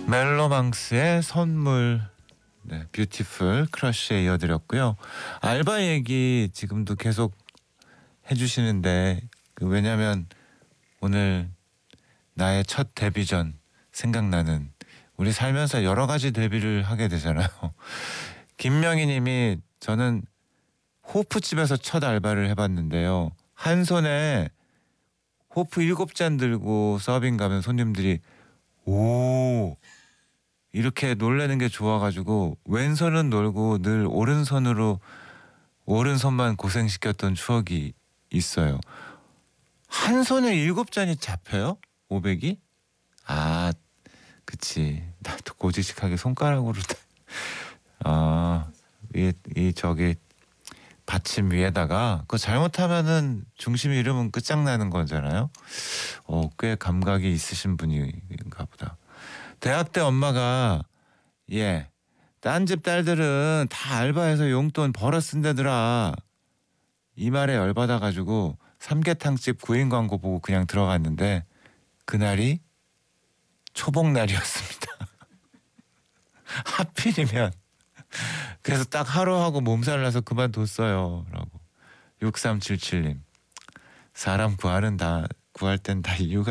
멜로망스의 선물, 네, 뷰티풀 크러쉬에 이어드렸고요. 알바 얘기 지금도 계속 해주시는데 왜냐면 오늘 나의 첫 데뷔전 생각나는, 우리 살면서 여러 가지 데뷔를 하게 되잖아요. 김명희님이 저는 호프집에서 첫 알바를 해봤는데요. 한 손에 호프 7잔 들고 서빙 가면 손님들이 오 이렇게 놀라는 게 좋아가지고 왼손은 놀고 늘 오른손만 고생시켰던 추억이 있어요. 한 손에 7잔이 잡혀요? 500이? 아, 그치. 나도 고지식하게 손가락으로 이 저기 받침 위에다가 그거 잘못하면은 중심이 잃으면 끝장나는 거잖아요. 꽤 감각이 있으신 분인가 보다. 대학 때 엄마가 딴 집 딸들은 다 알바해서 용돈 벌어 쓴다더라. 이 말에 열받아가지고 삼계탕집 구인 광고 보고 그냥 들어갔는데 그날이 초복날이었습니다. 하필이면. 그래서 딱 하루 하고 몸살 나서 그만뒀어요. 라고. 6377님. 사람 구할 땐 다 이유가